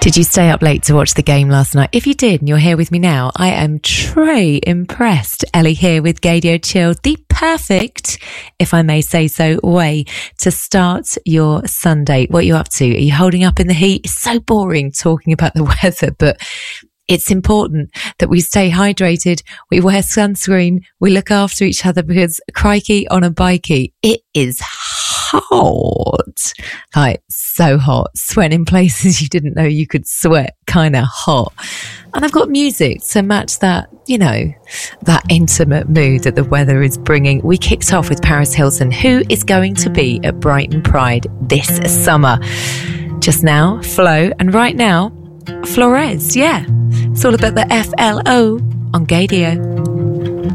Did you stay up late to watch the game last night? If you did and you're here with me now, I am Trey impressed. Ellie here with Gaydio Chill, the perfect, if I may say so, way to start your Sunday. What are you up to? Are you holding up in the heat? It's so boring talking about the weather, but it's important that we stay hydrated, we wear sunscreen, we look after each other because crikey on a bikey, it is hot. Like so hot, sweat in places you didn't know you could sweat, kind of hot. And I've got music to match that, you know, that intimate mood that the weather is bringing. We kicked off with Paris Hilton, who is going to be at Brighton Pride this summer. Just now, Flo, and right now, Flores. Yeah, it's all about the FLO on Gaydio.